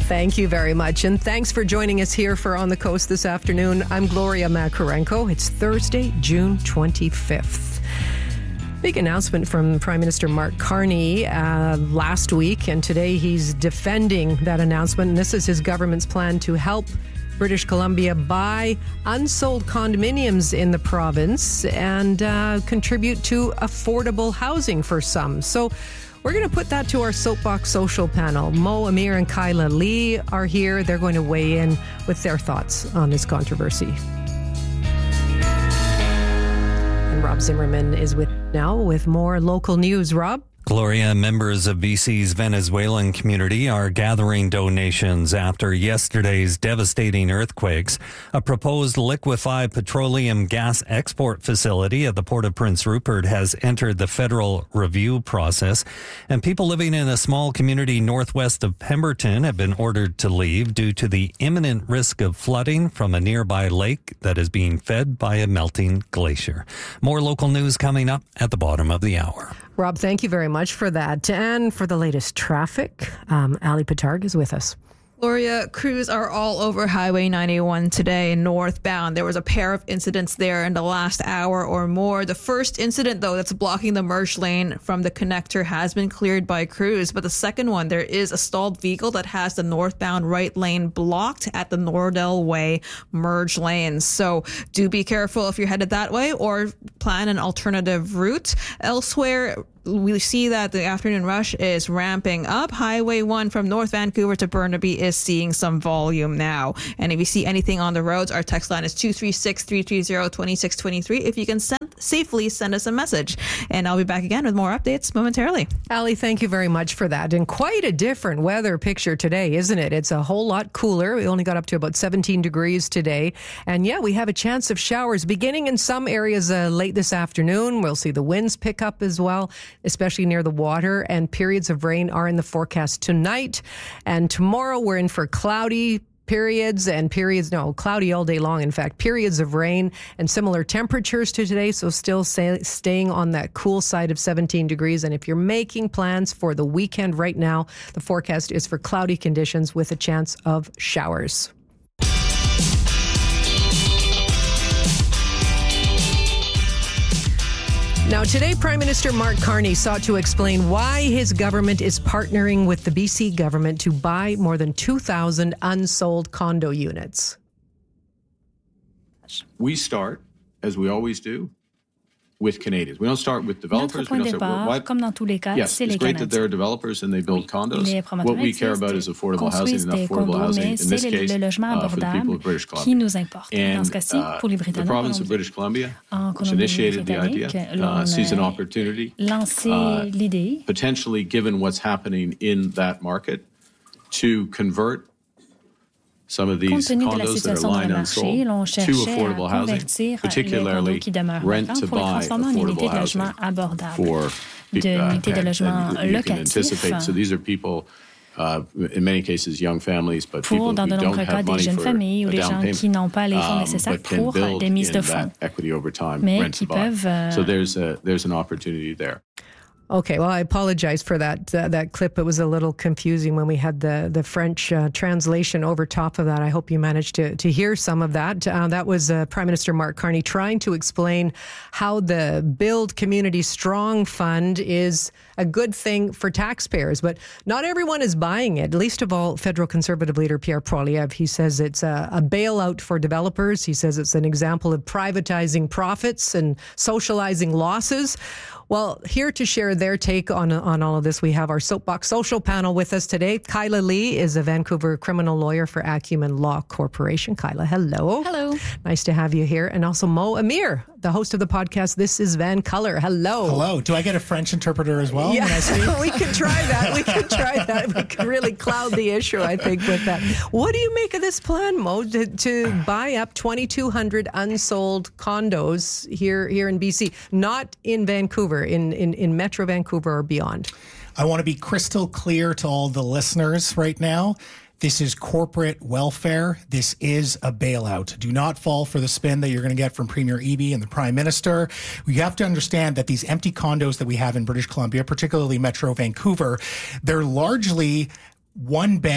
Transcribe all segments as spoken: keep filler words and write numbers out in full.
Thank you very much. And thanks for joining us here for On the Coast this afternoon. I'm Gloria Makarenko. It's Thursday, June twenty-fifth. Big announcement from Prime Minister Mark Carney uh, last week, and today he's defending that announcement. And this is his government's plan to help British Columbia buy unsold condominiums in the province and uh, contribute to affordable housing for some. So we're going to put that to our Soapbox Social panel. Mo Amir and Kyla Lee are here. They're going to weigh in with their thoughts on this controversy. And Rob Zimmerman is with now with more local news. Rob? Gloria, members of B C's Venezuelan community are gathering donations after yesterday's devastating earthquakes. A proposed liquefied petroleum gas export facility at the Port of Prince Rupert has entered the federal review process, and people living in a small community northwest of Pemberton have been ordered to leave due to the imminent risk of flooding from a nearby lake that is being fed by a melting glacier. More local news coming up at the bottom of the hour. Rob, thank you very much for that. And for the latest traffic, um, Ali Patarg is with us. Gloria, crews are all over Highway ninety-one today, northbound. There was a pair of incidents there in the last hour or more. The first incident, though, that's blocking the merge lane from the connector has been cleared by crews. But the second one, there is a stalled vehicle that has the northbound right lane blocked at the Nordell Way merge lane. So do be careful if you're headed that way, or plan an alternative route. Elsewhere, we see that the afternoon rush is ramping up. Highway one from North Vancouver to Burnaby is seeing some volume now. And if you see anything on the roads, our text line is two three six, three three zero, two six two three. If you can send safely, send us a message. And I'll be back again with more updates momentarily. Ali, thank you very much for that. And quite a different weather picture today, isn't it? It's a whole lot cooler. We only got up to about seventeen degrees today. And yeah, we have a chance of showers beginning in some areas uh, late this afternoon. We'll see the winds pick up as well, especially near the water, and periods of rain are in the forecast tonight. And tomorrow we're in for cloudy periods and periods, no, cloudy all day long, in fact, periods of rain and similar temperatures to today, so still say, staying on that cool side of seventeen degrees. And if you're making plans for the weekend right now, the forecast is for cloudy conditions with a chance of showers. Now, today, Prime Minister Mark Carney sought to explain why his government is partnering with the B C government to buy more than two thousand unsold condo units. We start, as we always do, with Canadians. We don't start with developers. Notre point de départ, comme dans tous les cas, yes, c'est les it's great Canadiens. that there are developers and they build condos. What we care about is affordable housing, and affordable condos, housing in this le, case le uh, for the people of British Columbia. Qui nous importe. And dans ce cas-ci, uh, pour les the province of British Columbia, which initiated the idea, uh, sees an opportunity, uh, l'idée, potentially given what's happening in that market, to convert some of these condos that are lying unsold to affordable housing, particularly rent to buy affordable housing for people. You can anticipate, so these are people, uh, in many cases, young families, but people who don't have money for a down payment, um, but can build in that equity over time, rent to buy. So there's a, there's an opportunity there. Okay, well, I apologize for that uh, that clip. It was a little confusing when we had the the French uh, translation over top of that. I hope you managed to to hear some of that. Uh, that was uh, Prime Minister Mark Carney trying to explain how the Build Community Strong Fund is a good thing for taxpayers, but not everyone is buying it, least of all federal Conservative leader Pierre Poilievre. He says it's a, a bailout for developers. He says it's an example of privatizing profits and socializing losses. Well, here to share their take on on all of this, we have our Soapbox Social panel with us today. Kyla Lee is a Vancouver criminal lawyer for Acumen Law Corporation. Kyla, hello. Hello. Nice to have you here. And also Mo Amir, the host of the podcast This is Van Color. Hello. Hello. Do I get a French interpreter as well? Yeah, when I speak? we could try that. We could try that. We could really cloud the issue, I think, with that. What do you make of this plan, Mo, to, to buy up twenty-two hundred unsold condos here here in B C, not in Vancouver, in, in, in Metro Vancouver or beyond? I want to be crystal clear to all the listeners right now. This is corporate welfare. This is a bailout. Do not fall for the spin that you're going to get from Premier Eby and the Prime Minister. You have to understand that these empty condos that we have in British Columbia, particularly Metro Vancouver, they're largely one bed,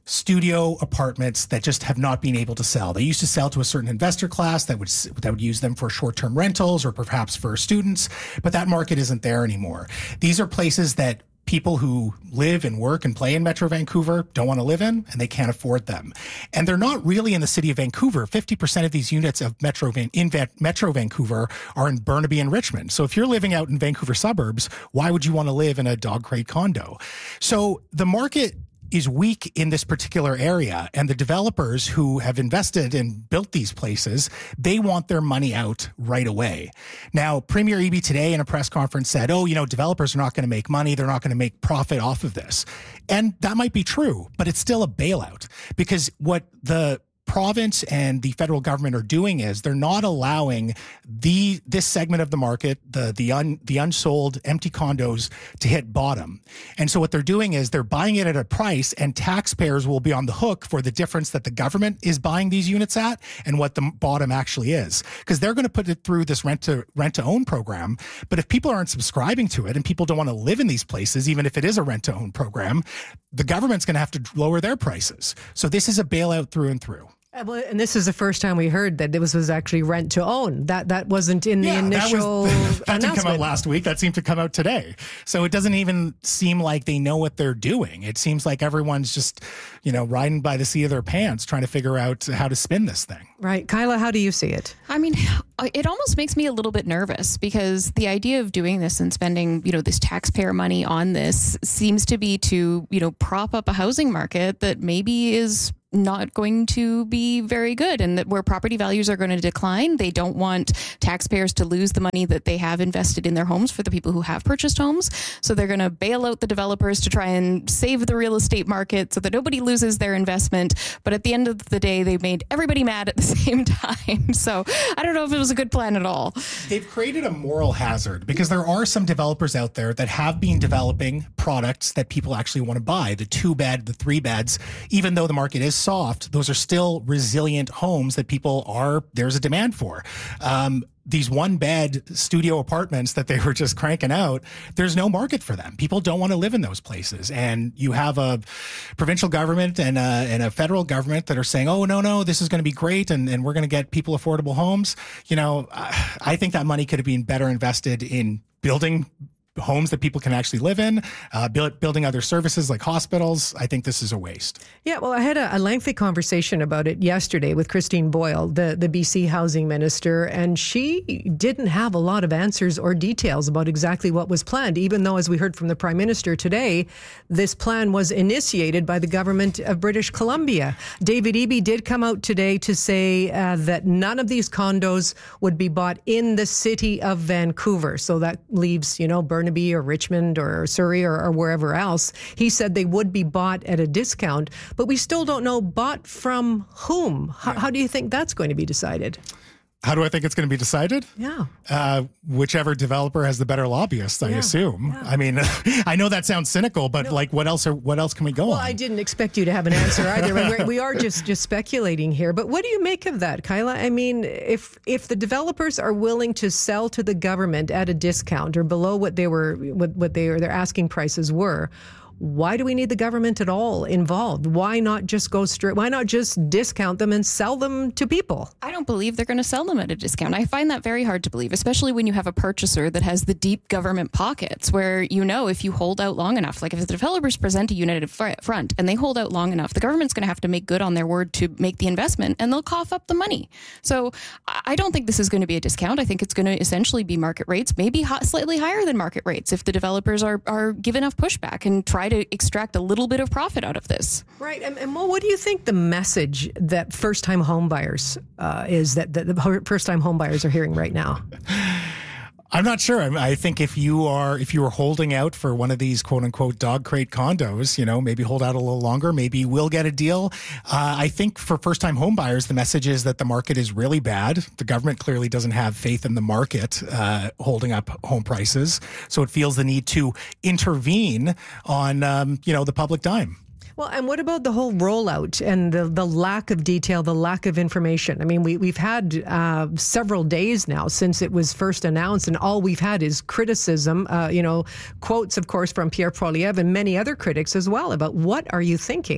studio apartments that just have not been able to sell. They used to sell to a certain investor class that would that would use them for short-term rentals or perhaps for students, but that market isn't there anymore. These are places that people who live and work and play in Metro Vancouver don't want to live in, and they can't afford them. And they're not really in the city of Vancouver. fifty percent of these units of Metro Van- in Va- Metro Vancouver are in Burnaby and Richmond. So if you're living out in Vancouver suburbs, why would you want to live in a dog crate condo? So the market is weak in this particular area, and the developers who have invested and built these places, they want their money out right away. Now, Premier Eby today in a press conference said, oh, you know, developers are not going to make money. They're not going to make profit off of this. And that might be true, but it's still a bailout, because what the province and the federal government are doing is they're not allowing the this segment of the market, the the un, the unsold empty condos, to hit bottom. And so what they're doing is they're buying it at a price, and taxpayers will be on the hook for the difference that the government is buying these units at and what the bottom actually is, because they're going to put it through this rent to rent to own program. But if people aren't subscribing to it and people don't want to live in these places, even if it is a rent to own program, the government's going to have to lower their prices. So this is a bailout through and through. And this is the first time we heard that this was actually rent to own. That that wasn't in yeah, the initial that, was, that announcement. didn't come out last week. That seemed to come out today. So it doesn't even seem like they know what they're doing. It seems like everyone's just, you know, riding by the seat of their pants, trying to figure out how to spin this thing. Right. Kyla, how do you see it? I mean, it almost makes me a little bit nervous, because the idea of doing this and spending, you know, this taxpayer money on this seems to be to, you know, prop up a housing market that maybe is not going to be very good, and that where property values are going to decline. They don't want taxpayers to lose the money that they have invested in their homes for the people who have purchased homes. So they're going to bail out the developers to try and save the real estate market so that nobody loses their investment. But at the end of the day, they made everybody mad at the same time. So I don't know if it was a good plan at all. They've created a moral hazard, because there are some developers out there that have been developing products that people actually want to buy. The two bed, the three beds, even though the market is soft, those are still resilient homes that people are, there's a demand for. Um, these one bed studio apartments that they were just cranking out, there's no market for them. People don't want to live in those places. And you have a provincial government and a, and a federal government that are saying, oh, no, no, this is going to be great. And, and we're going to get people affordable homes. You know, I, I think that money could have been better invested in building homes that people can actually live in, uh, build, building other services like hospitals. I think this is a waste. Yeah, well, I had a, a lengthy conversation about it yesterday with Christine Boyle, the, the B C housing minister, and she didn't have a lot of answers or details about exactly what was planned, even though, as we heard from the Prime Minister today, this plan was initiated by the government of British Columbia. David Eby did come out today to say uh, that none of these condos would be bought in the city of Vancouver. So that leaves, you know, Burnaby or Richmond or Surrey or, or wherever else. He said they would be bought at a discount, but we still don't know bought from whom. How, how do you think that's going to be decided? How do I think it's going to be decided? Yeah. Uh, whichever developer has the better lobbyists, I yeah, assume. Yeah. I mean, I know that sounds cynical, but no. like, what else? Are, what else can we go well, on? Well, I didn't expect you to have an answer either. We're, we are just, just speculating here. But what do you make of that, Kyla? I mean, if if the developers are willing to sell to the government at a discount or below what they were, what, what they, their asking prices were, why do we need the government at all involved? Why not just go straight? Why not just discount them and sell them to people? I don't believe they're going to sell them at a discount. I find that very hard to believe, especially when you have a purchaser that has the deep government pockets where, you know, if you hold out long enough, like if the developers present a united front and they hold out long enough, the government's going to have to make good on their word to make the investment, and they'll cough up the money. So I don't think this is going to be a discount. I think it's going to essentially be market rates, maybe slightly higher than market rates if the developers are, are give enough pushback and try to extract a little bit of profit out of this. Right. And, and Mo, what do you think the message that first-time home buyers uh, is that, that the first-time home buyers are hearing right now? I'm not sure. I, I think if you are if you are holding out for one of these quote unquote dog crate condos, you know, maybe hold out a little longer, maybe you will get a deal. Uh, I think for first time home buyers, the message is that the market is really bad. The government clearly doesn't have faith in the market uh, holding up home prices, so it feels the need to intervene on um, you know the public dime. Well, and what about the whole rollout and the, the lack of detail, the lack of information? I mean, we, we've had uh, several days now since it was first announced, and all we've had is criticism, uh, you know, quotes, of course, from Pierre Poilievre and many other critics as well about what are you thinking?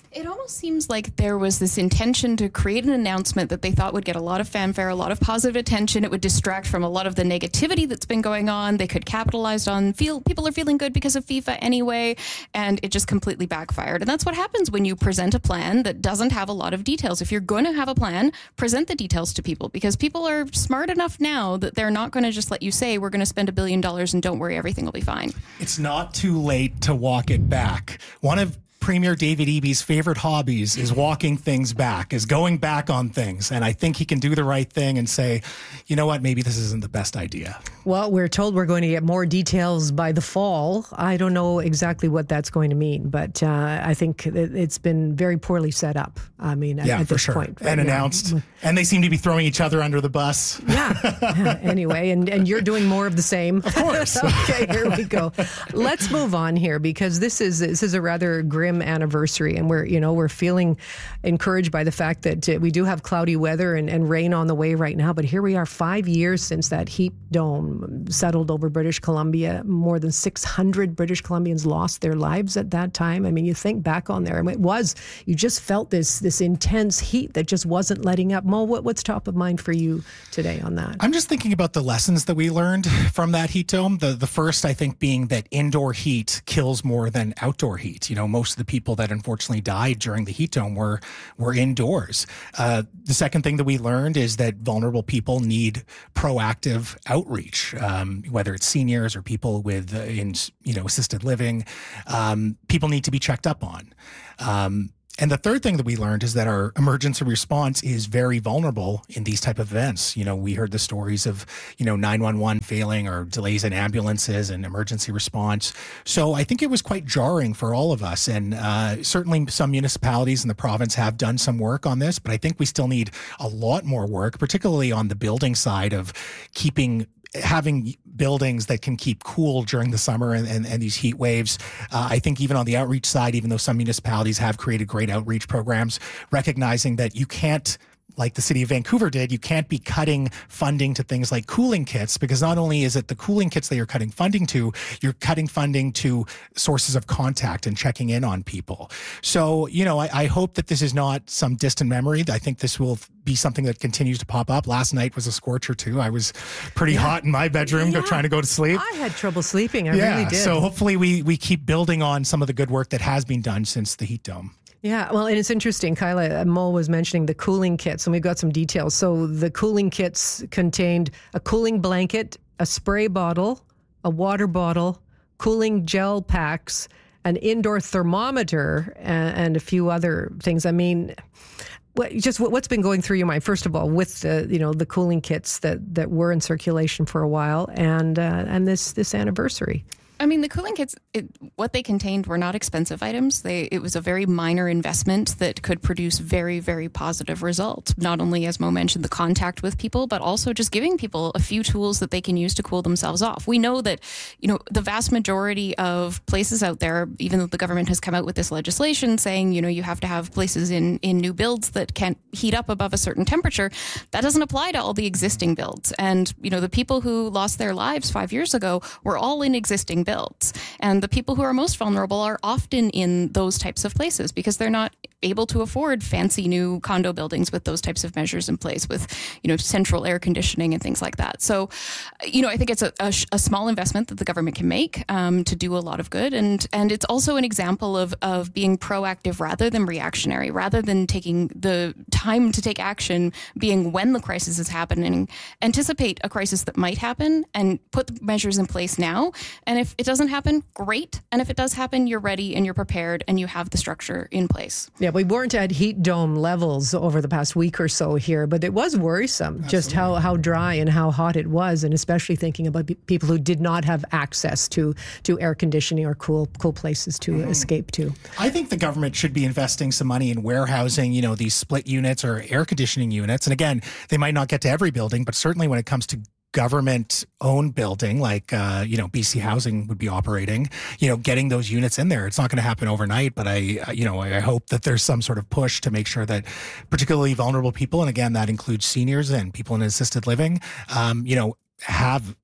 It almost seems like there was this intention to create an announcement that they thought would get a lot of fanfare, a lot of positive attention. It would distract from a lot of the negativity that's been going on. They could capitalize on feel people are feeling good because of FIFA anyway, and it just completely backfired. And that's what happens when you present a plan that doesn't have a lot of details. If you're going to have a plan, present the details to people, because people are smart enough now that they're not going to just let you say we're going to spend a billion dollars and don't worry, everything will be fine. It's not too late to walk it back. One of Premier David Eby's favorite hobbies is walking things back, is going back on things. And I think he can do the right thing and say, you know what, maybe this isn't the best idea. Well, we're told we're going to get more details by the fall. I don't know exactly what that's going to mean, but uh, I think it's been very poorly set up. I mean, yeah, at, at for this sure. point. And announced. Yeah. And they seem to be throwing each other under the bus. Yeah. yeah. Anyway, and, and you're doing more of the same. Of course. Okay, here we go. Let's move on here, because this is this is a rather grim anniversary, and we're you know we're feeling encouraged by the fact that uh, we do have cloudy weather and, and rain on the way right now. But here we are, five years since that heat dome settled over British Columbia. More than six hundred British Columbians lost their lives at that time. I mean, you think back on there, I mean, it was you just felt this this intense heat that just wasn't letting up. Mo, what, what's top of mind for you today on that? I'm just thinking about the lessons that we learned from that heat dome. The the first, I think, being that indoor heat kills more than outdoor heat. You know, most of the people that unfortunately died during the heat dome were were indoors. Uh, the second thing that we learned is that vulnerable people need proactive outreach, um, whether it's seniors or people with uh, in you know assisted living. Um, people need to be checked up on. Um, And the third thing that we learned is that our emergency response is very vulnerable in these type of events. You know, we heard the stories of, you know, nine one one failing or delays in ambulances and emergency response. So I think it was quite jarring for all of us. And uh, certainly some municipalities in the province have done some work on this, but I think we still need a lot more work, particularly on the building side of keeping having buildings that can keep cool during the summer and, and, and these heat waves. Uh, I think even on the outreach side, even though some municipalities have created great outreach programs, recognizing that you can't, like the city of Vancouver did, you can't be cutting funding to things like cooling kits, because not only is it the cooling kits that you're cutting funding to, you're cutting funding to sources of contact and checking in on people. So, you know, I, I hope that this is not some distant memory. I think this will be something that continues to pop up. Last night was a scorcher too. I was pretty yeah. hot in my bedroom yeah. trying to go to sleep. I had trouble sleeping. I yeah, really did. So hopefully we, we keep building on some of the good work that has been done since the heat dome. Yeah, well, and it's interesting. Kyla, Mo was mentioning the cooling kits, and we've got some details. So the cooling kits contained a cooling blanket, a spray bottle, a water bottle, cooling gel packs, an indoor thermometer, and, and a few other things. I mean, what, just what, what's been going through your mind, first of all, with the you know the cooling kits that, that were in circulation for a while, and uh, and this this anniversary. I mean, the cooling kits, it, what they contained were not expensive items. They It was a very minor investment that could produce very, very positive results. Not only, as Mo mentioned, the contact with people, but also just giving people a few tools that they can use to cool themselves off. We know that, you know, the vast majority of places out there, even though the government has come out with this legislation saying, you know, you have to have places in, in new builds that can't heat up above a certain temperature, that doesn't apply to all the existing builds. And, you know, the people who lost their lives five years ago were all in existing builds. Builds. And the people who are most vulnerable are often in those types of places because they're not able to afford fancy new condo buildings with those types of measures in place, with, you know, central air conditioning and things like that. So, you know, I think it's a, a, a small investment that the government can make um, to do a lot of good. And and it's also an example of, of being proactive rather than reactionary, rather than taking the time to take action, being when the crisis is happening, anticipate a crisis that might happen and put the measures in place now. And if it doesn't happen, great. And if it does happen, you're ready and you're prepared and you have the structure in place. Yeah, we weren't at heat dome levels over the past week or so here, but it was worrisome. Absolutely. Just how, how dry and how hot it was, and especially thinking about pe- people who did not have access to, to air conditioning or cool cool places to mm-hmm. escape to. I think the government should be investing some money in warehousing, you know, these split units or air conditioning units. And again, they might not get to every building, but certainly when it comes to government-owned building, like, uh, you know, B C Housing would be operating, you know, getting those units in there. It's not going to happen overnight, but I, you know, I hope that there's some sort of push to make sure that particularly vulnerable people, and again, that includes seniors and people in assisted living, um, you know, have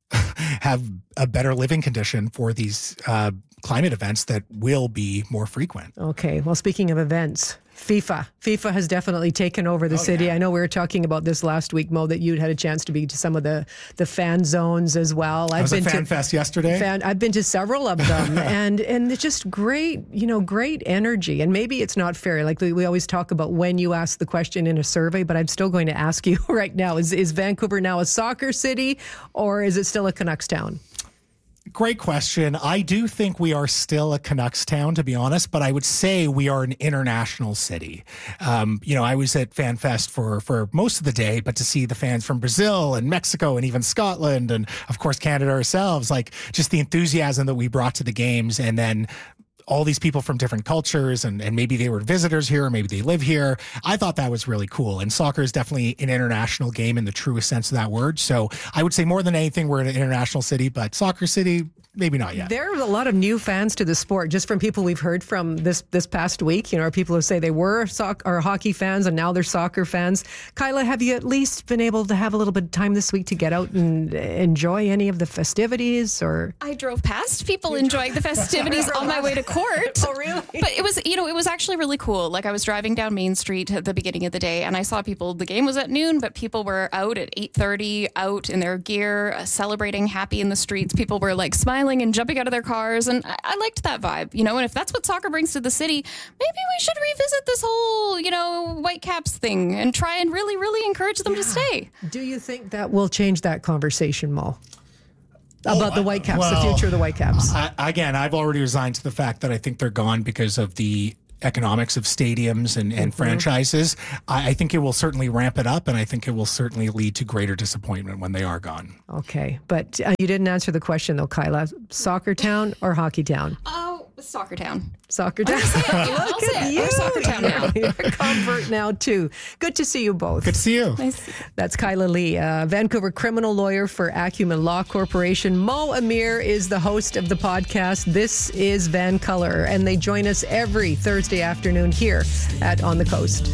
have a better living condition for these uh, climate events that will be more frequent. Okay. Well, speaking of events, FIFA. FIFA has definitely taken over the oh, city. Yeah. I know we were talking about this last week, Mo, that you'd had a chance to be to some of the, the fan zones as well. I I've was been at Fan to, Fest yesterday. Fan, I've been to several of them, and and it's just great, you know, great energy. And maybe it's not fair. Like we, we always talk about when you ask the question in a survey, but I'm still going to ask you right now: Is is Vancouver now a soccer city, or is it still a Canucks town? Great question. I do think we are still a Canucks town, to be honest, but I would say we are an international city. Um, you know, I was at Fan Fest for, for most of the day, but to see the fans from Brazil and Mexico and even Scotland and, of course, Canada ourselves, like just the enthusiasm that we brought to the games, and then all these people from different cultures, and, and maybe they were visitors here, or maybe they live here. I thought that was really cool. And soccer is definitely an international game in the truest sense of that word. So I would say more than anything, we're an international city, but soccer city, maybe not yet. There are a lot of new fans to the sport, just from people we've heard from this this past week. You know, people who say they were soccer or hockey fans and now they're soccer fans. Kyla, have you at least been able to have a little bit of time this week to get out and enjoy any of the festivities? Or I drove past people enjoying the festivities on my way to court. Oh, really? But it was, you know, it was actually really cool. Like I was driving down Main Street at the beginning of the day, and I saw people. The game was at noon, but people were out at eight thirty, out in their gear, uh, celebrating, happy in the streets. People were like smiling and jumping out of their cars, and I, I liked that vibe, you know. And if that's what soccer brings to the city, maybe we should revisit this whole, you know, Whitecaps thing and try and really, really encourage them yeah. to stay. Do you think that will change that conversation, Mo? About oh, the Whitecaps, well, the future of the Whitecaps. I, again, I've already resigned to the fact that I think they're gone because of the economics of stadiums and, and mm-hmm. franchises. I, I think it will certainly ramp it up, and I think it will certainly lead to greater disappointment when they are gone. Okay, but uh, you didn't answer the question though, Kyla. Soccer town or hockey town? Oh, soccer town. Soccer town. Yeah, Look at you. Soccer town now. You're a convert now too. Good to see you both. Good to see you. Nice. That's Kyla Lee, a Vancouver criminal lawyer for Acumen Law Corporation. Mo Amir is the host of the podcast. This is Van Color, and they join us every Thursday afternoon here at On the Coast.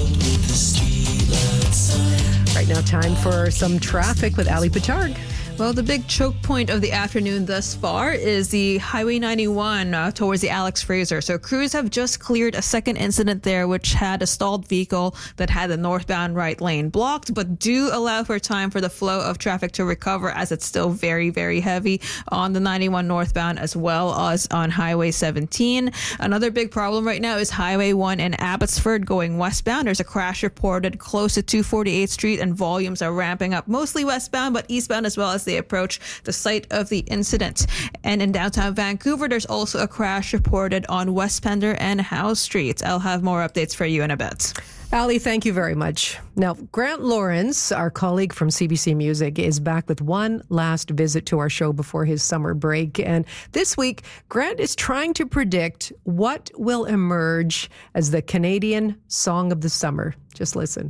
Right now, time for some traffic with Ali Pitarg. Well, the big choke point of the afternoon thus far is the Highway ninety-one uh, towards the Alex Fraser. So crews have just cleared a second incident there, which had a stalled vehicle that had the northbound right lane blocked, but do allow for time for the flow of traffic to recover, as it's still very, very heavy on the ninety-one northbound as well as on Highway seventeen. Another big problem right now is Highway one in Abbotsford going westbound. There's a crash reported close to two forty-eighth Street, and volumes are ramping up, mostly westbound, but eastbound as well as they approach the site of the incident. And in downtown Vancouver, there's also a crash reported on West Pender and Howe Streets. I'll have more updates for you in a bit. Ali, thank you very much. Now, Grant Lawrence, our colleague from C B C Music, is back with one last visit to our show before his summer break. And this week, Grant is trying to predict what will emerge as the Canadian Song of the Summer. Just listen.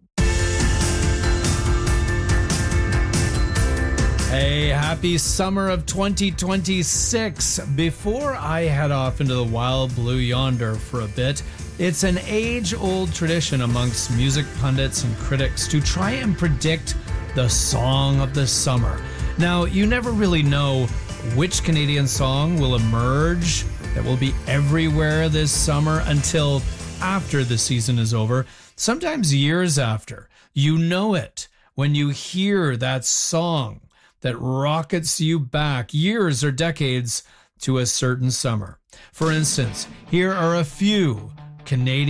Hey, happy summer of twenty twenty-six. Before I head off into the wild blue yonder for a bit, it's an age-old tradition amongst music pundits and critics to try and predict the song of the summer. Now, you never really know which Canadian song will emerge that will be everywhere this summer until after the season is over, sometimes years after. You know it when you hear that song that rockets you back years or decades to a certain summer. For instance, here are a few Canadian